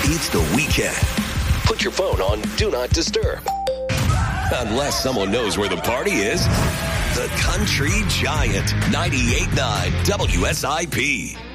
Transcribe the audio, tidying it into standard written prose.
It's the weekend. Put your phone on Do Not Disturb. Unless someone knows where the party is. The Country Giant, 98.9 WSIP.